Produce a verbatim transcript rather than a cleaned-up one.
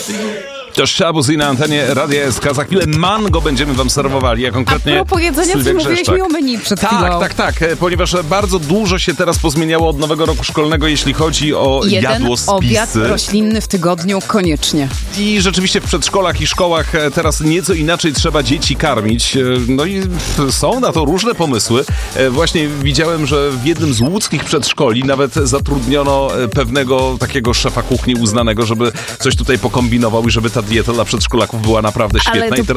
To Szabus i na antenie Radia S K. Za chwilę mango będziemy wam serwowali, a konkretnie A propos jedzenia, Sylwia ty mówiłeś Grzeszczak. mi o menu przed Tak, chwilą. tak, tak, ponieważ bardzo dużo się teraz pozmieniało od nowego roku szkolnego, jeśli chodzi o Jeden jadłospisy. obiad roślinny w tygodniu koniecznie. I rzeczywiście w przedszkolach i szkołach teraz nieco inaczej trzeba dzieci karmić. No i są na to różne pomysły. Właśnie widziałem, że w jednym z łódzkich przedszkoli nawet zatrudniono pewnego takiego szefa kuchni uznanego, żeby coś tutaj pokombinował i żeby ta dieta dla przedszkolaków była naprawdę świetna. Ale to I teraz